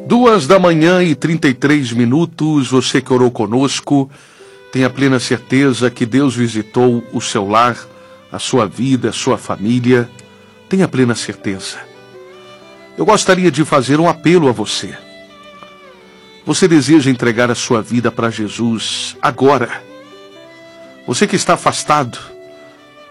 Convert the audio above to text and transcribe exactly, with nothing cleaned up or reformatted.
Duas da manhã e trinta e três minutos, você que orou conosco, tenha plena certeza que Deus visitou o seu lar, a sua vida, a sua família. Tenha plena certeza. Eu gostaria de fazer um apelo a você. Você deseja entregar a sua vida para Jesus agora? Você que está afastado,